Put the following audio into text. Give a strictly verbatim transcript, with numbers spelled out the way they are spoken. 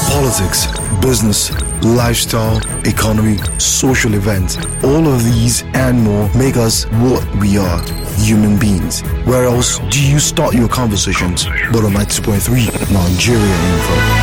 Politics, business, lifestyle, economy, social events, all of these and more make us what we are, human beings. Where else do you start your conversations but on ninety-two point three Nigeria Info?